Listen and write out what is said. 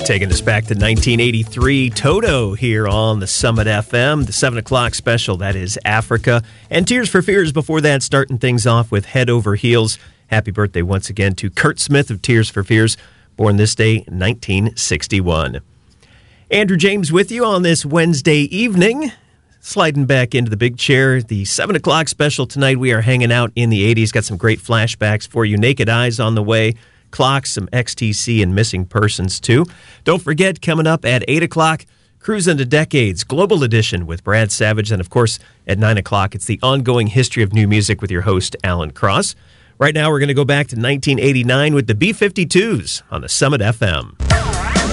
Taking us back to 1983, Toto here on the Summit FM, the 7 o'clock special, that is Africa. And Tears for Fears before that, starting things off with Head Over Heels. Happy birthday once again to Kurt Smith of Tears for Fears, born this day, 1961. Andrew James with you on this Wednesday evening. Sliding back into the big chair, the 7 o'clock special tonight. We are hanging out in the 80s. Got some great flashbacks for you. Naked Eyes on the way. Clocks, some XTC, and Missing Persons, too. Don't forget, coming up at 8 o'clock, Cruise into Decades, Global Edition with Brad Savage. And, of course, at 9 o'clock, it's the ongoing history of new music with your host, Alan Cross. Right now, we're going to go back to 1989 with the B-52s on the Summit FM.